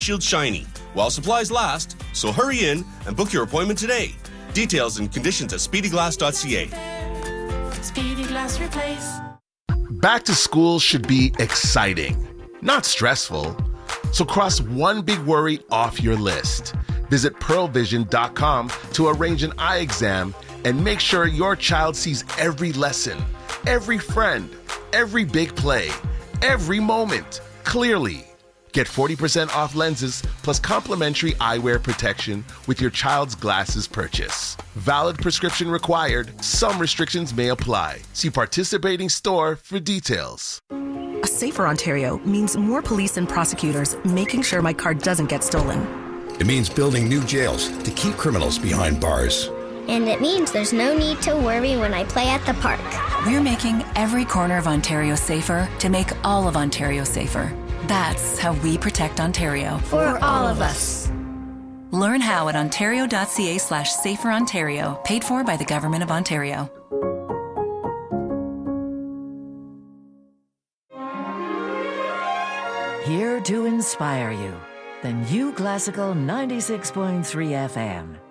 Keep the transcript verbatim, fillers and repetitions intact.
Shield shiny while supplies last, so hurry in and book your appointment today. Details and conditions at speedy glass dot c a. Speedy Glass Replace. Back to school should be exciting, not stressful. So cross one big worry off your list. Visit pearl vision dot com to arrange an eye exam and make sure your child sees every lesson, every friend, every big play, every moment clearly. Get forty percent off lenses plus complimentary eyewear protection with your child's glasses purchase. Valid prescription required. Some restrictions may apply. See participating store for details. A safer Ontario means more police and prosecutors making sure my car doesn't get stolen. It means building new jails to keep criminals behind bars. And it means there's no need to worry when I play at the park. We're making every corner of Ontario safer to make all of Ontario safer. That's how we protect Ontario. For all of us. Learn how at ontario.ca slash safer Ontario, paid for by the Government of Ontario. Here to inspire you, the New Classical ninety-six point three F M.